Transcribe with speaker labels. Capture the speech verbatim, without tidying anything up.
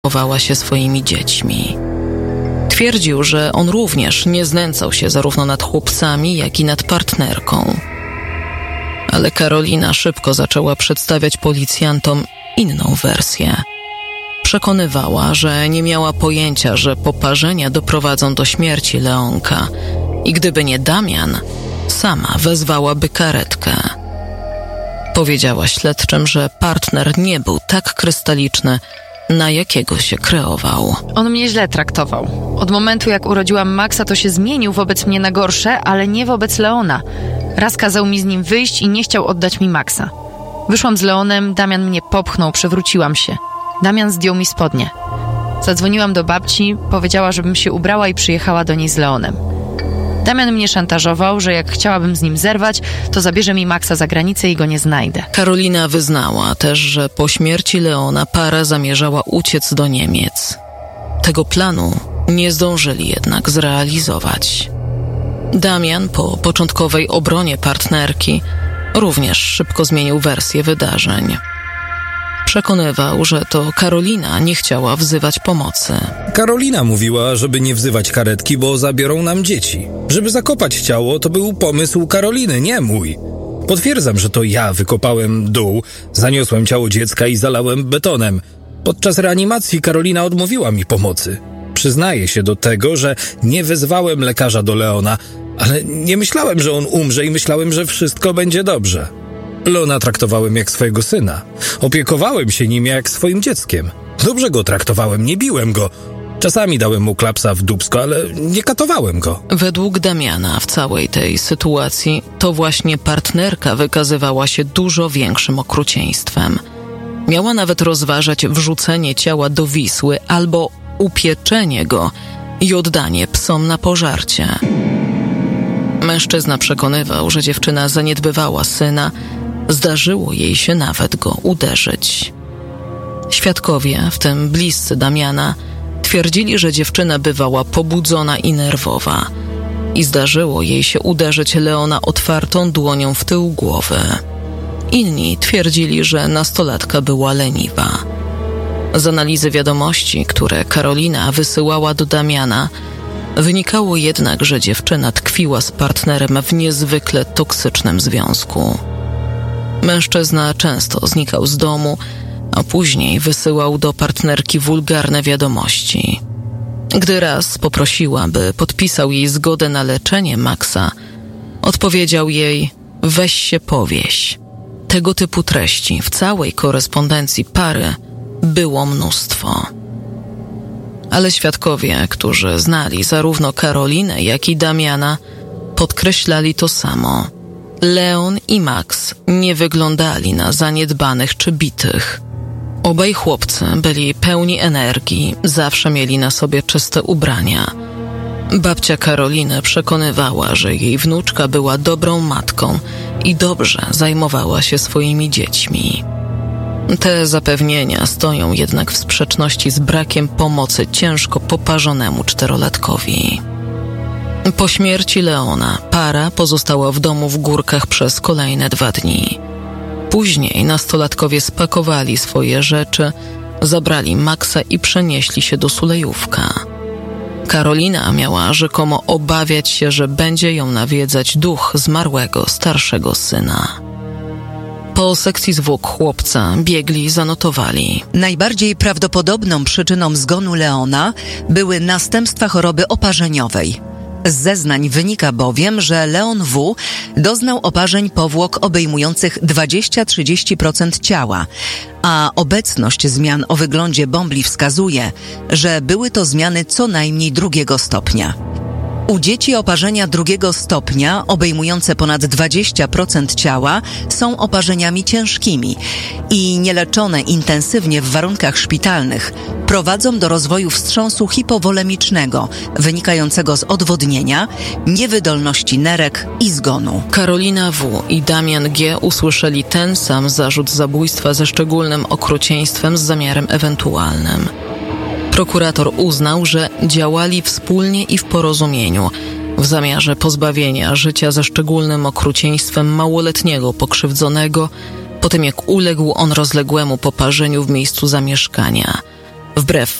Speaker 1: zajmowała się swoimi dziećmi. Twierdził, że on również nie znęcał się zarówno nad chłopcami, jak i nad partnerką. Ale Karolina szybko zaczęła przedstawiać policjantom inną wersję. Przekonywała, że nie miała pojęcia, że poparzenia doprowadzą do śmierci Leonka i gdyby nie Damian, sama wezwałaby karetkę. Powiedziała śledczym, że partner nie był tak krystaliczny, na jakiego się kreował.
Speaker 2: On mnie źle traktował. Od momentu, jak urodziłam Maxa, to się zmienił wobec mnie na gorsze, ale nie wobec Leona. Raz kazał mi z nim wyjść i nie chciał oddać mi Maxa. Wyszłam z Leonem, Damian mnie popchnął, przewróciłam się. Damian zdjął mi spodnie. Zadzwoniłam do babci, powiedziała, żebym się ubrała i przyjechała do niej z Leonem. Damian mnie szantażował, że jak chciałabym z nim zerwać, to zabierze mi Maxa za granicę i go nie znajdę.
Speaker 1: Karolina wyznała też, że po śmierci Leona para zamierzała uciec do Niemiec. Tego planu nie zdążyli jednak zrealizować. Damian po początkowej obronie partnerki również szybko zmienił wersję wydarzeń. Przekonywał, że to Karolina nie chciała wzywać pomocy.
Speaker 3: Karolina mówiła, żeby nie wzywać karetki, bo zabiorą nam dzieci. Żeby zakopać ciało, to był pomysł Karoliny, nie mój. Potwierdzam, że to ja wykopałem dół, zaniosłem ciało dziecka i zalałem betonem. Podczas reanimacji Karolina odmówiła mi pomocy. Przyznaję się do tego, że nie wezwałem lekarza do Leona, ale nie myślałem, że on umrze i myślałem, że wszystko będzie dobrze. Leona traktowałem jak swojego syna. Opiekowałem się nim jak swoim dzieckiem. Dobrze go traktowałem, nie biłem go. Czasami dałem mu klapsa w dupsko, ale nie katowałem go.
Speaker 1: Według Damiana w całej tej sytuacji to właśnie partnerka wykazywała się dużo większym okrucieństwem. Miała nawet rozważać wrzucenie ciała do Wisły albo upieczenie go i oddanie psom na pożarcie. Mężczyzna przekonywał, że dziewczyna zaniedbywała syna, zdarzyło jej się nawet go uderzyć. Świadkowie, w tym bliscy Damiana, twierdzili, że dziewczyna bywała pobudzona i nerwowa i zdarzyło jej się uderzyć Leona otwartą dłonią w tył głowy. Inni twierdzili, że nastolatka była leniwa. Z analizy wiadomości, które Karolina wysyłała do Damiana, wynikało jednak, że dziewczyna tkwiła z partnerem w niezwykle toksycznym związku. Mężczyzna często znikał z domu, a później wysyłał do partnerki wulgarne wiadomości. Gdy raz poprosiła, by podpisał jej zgodę na leczenie Maxa, odpowiedział jej: weź się powieś. Tego typu treści w całej korespondencji pary było mnóstwo. Ale świadkowie, którzy znali zarówno Karolinę, jak i Damiana, podkreślali to samo. Leon i Max nie wyglądali na zaniedbanych czy bitych. Obaj chłopcy byli pełni energii, zawsze mieli na sobie czyste ubrania. Babcia Karoliny przekonywała, że jej wnuczka była dobrą matką i dobrze zajmowała się swoimi dziećmi. Te zapewnienia stoją jednak w sprzeczności z brakiem pomocy ciężko poparzonemu czterolatkowi. Po śmierci Leona para pozostała w domu w Górkach przez kolejne dwa dni. Później nastolatkowie spakowali swoje rzeczy, zabrali Maxa i przenieśli się do Sulejówka. Karolina miała rzekomo obawiać się, że będzie ją nawiedzać duch zmarłego starszego syna. Po sekcji zwłok chłopca biegli zanotowali.
Speaker 4: Najbardziej prawdopodobną przyczyną zgonu Leona były następstwa choroby oparzeniowej. Z zeznań wynika bowiem, że Leon W. doznał oparzeń powłok obejmujących dwadzieścia do trzydziestu procent ciała, a obecność zmian o wyglądzie bąbli wskazuje, że były to zmiany co najmniej drugiego stopnia. U dzieci oparzenia drugiego stopnia, obejmujące ponad dwadzieścia procent ciała, są oparzeniami ciężkimi i nieleczone intensywnie w warunkach szpitalnych prowadzą do rozwoju wstrząsu hipowolemicznego, wynikającego z odwodnienia, niewydolności nerek i zgonu.
Speaker 1: Karolina W. i Damian G. usłyszeli ten sam zarzut zabójstwa ze szczególnym okrucieństwem z zamiarem ewentualnym. Prokurator uznał, że działali wspólnie i w porozumieniu w zamiarze pozbawienia życia ze szczególnym okrucieństwem małoletniego pokrzywdzonego po tym, jak uległ on rozległemu poparzeniu w miejscu zamieszkania, Wbrew